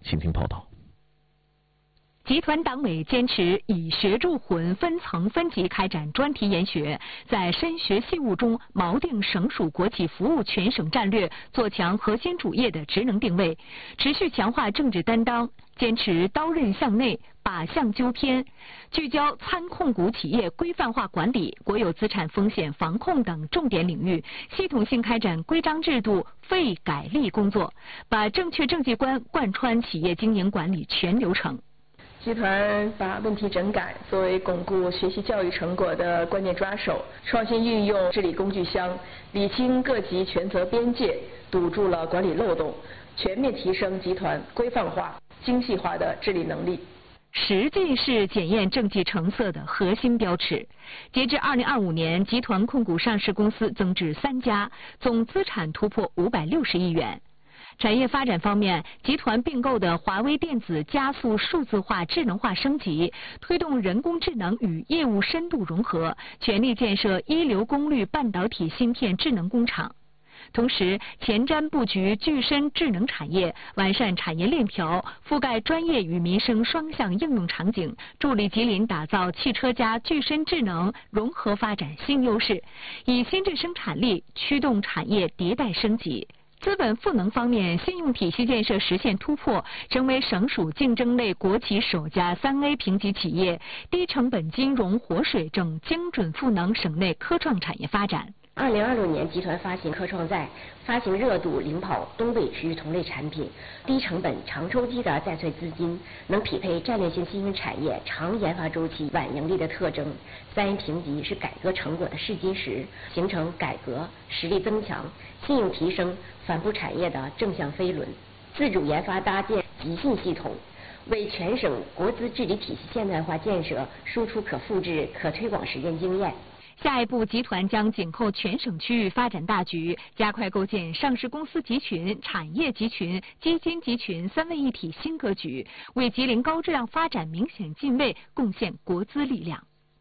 请听报道。 集团党委坚持以学助混分层分级开展专题研学，在深学细务中锚定省属国企服务全省战略，做强核心主业的职能定位，持续强化政治担当，坚持刀刃向内，靶向纠偏，聚焦参控股企业规范化管理、国有资产风险防控等重点领域，系统性开展规章制度废改立工作，把正确政绩观贯穿企业经营管理全流程。 集团把问题整改作为巩固学习教育成果的关键抓手，创新运用治理工具箱，理清各级权责边界，堵住了管理漏洞，全面提升集团规范化、精细化的治理能力。 实际是检验政绩成色的核心标尺。截至2025年，集团控股上市公司增至3家，总资产突破560亿元。产业发展方面，集团并购的华为电子加速数字化、智能化升级，推动人工智能与业务深度融合，全力建设一流功率半导体芯片智能工厂。同时，前瞻布局具身智能产业，完善产业链条，覆盖专业与民生双向应用场景，助力吉林打造汽车加具身智能融合发展新优势，以新质生产力驱动产业迭代升级。资本赋能方面，信用体系建设实现突破，成为省属竞争类国企首家3A 评级企业，低成本金融活水正精准赋能省内科创产业发展。 2026年，集团发行科创债，发行热度领跑东北区域同类产品，低成本长周期的债券资金，能匹配战略性新兴产业长研发周期、晚盈利的特征。3A 评级是改革成果的试金石，形成改革、实力增强、信用提升、反哺产业的正向飞轮。自主研发搭建集信系统，为全省国资治理体系现代化建设输出可复制、可推广实践经验。 下一步，集团将紧扣全省区域发展大局，加快构建上市公司集群、产业集群、基金集群3位一体新格局，为吉林高质量发展明显进位贡献国资力量。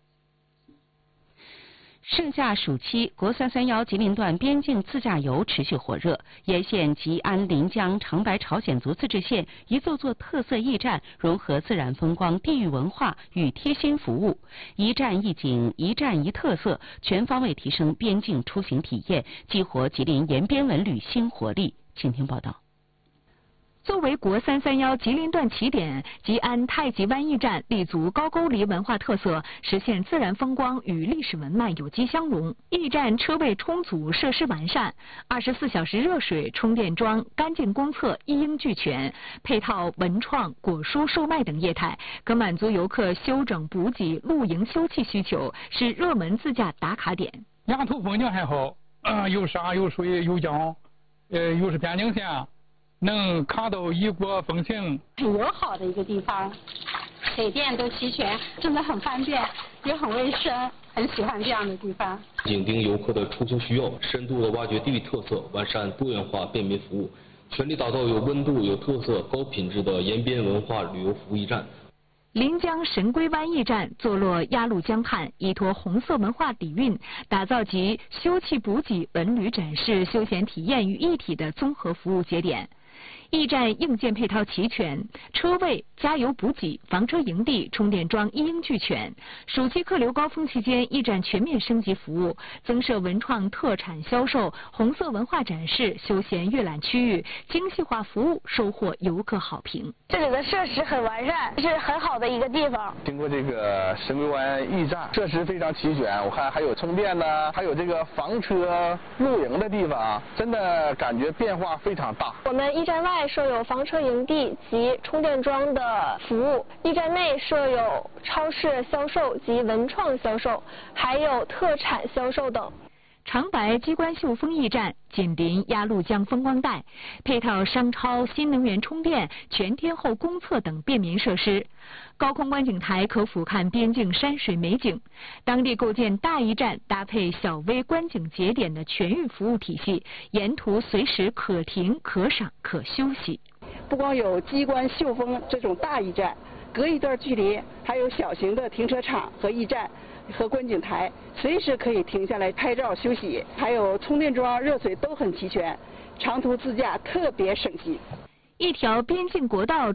盛夏暑期，国331吉林段边境自驾游持续火热，沿线吉安、临江、长白朝鲜族自治县一座座特色驿站，融合自然风光、地域文化与贴心服务，一站一景、一站一特色，全方位提升边境出行体验，激活吉林沿边文旅新活力。请听报道。 作为国331吉林段起点，吉安太极湾驿站立足高句丽文化特色，实现自然风光与历史文脉有机相融。驿站车位充足，设施完善，24小时热水、充电桩、干净公厕一应俱全，配套文创、果蔬售卖等业态，可满足游客休整补给、露营休憩需求，是热门自驾打卡点。 沿途风景还好，有山有水有江，又是边境线。能看到异国风情， 很友好的一个地方，水电都齐全，真的很方便，也很卫生，很喜欢这样的地方。 紧盯游客的出行需要，深度的挖掘地域特色，完善多元化便民服务，全力打造有温度、有特色、高品质的延边文化旅游服务驿站。 临江神龟湾驿站坐落鸭绿江畔，依托红色文化底蕴，打造集休憩补给、文旅展示、休闲体验于一体的综合服务节点。驿站硬件配套齐全，车位、加油补给、房车营地、充电桩一应俱全。暑期客流高峰期间，驿站全面升级服务，增设文创特产销售、红色文化展示、休闲阅览区域，精细化服务收获游客好评。 这里的设施很完善，是很好的一个地方。 经过这个神龟湾驿站，设施非常齐全，我看还有充电呢，还有这个房车露营的地方，真的感觉变化非常大。 我们驿站外设有房车营地及充电桩的服务，驿站内设有超市销售及文创销售，还有特产销售等。 长白机关秀峰驿站紧邻鸭绿江风光带，配套商超、新能源充电、全天候公厕等便民设施。高空观景台可俯瞰边境山水美景。当地构建大驿站，搭配小微观景节点的全域服务体系，沿途随时可停、可赏、可休息。 不光有机关秀峰这种大驿站，隔一段距离还有小型的停车场和驿站和观景台，随时可以停下来拍照休息，还有充电桩、热水都很齐全，长途自驾特别省心。 一条边境国道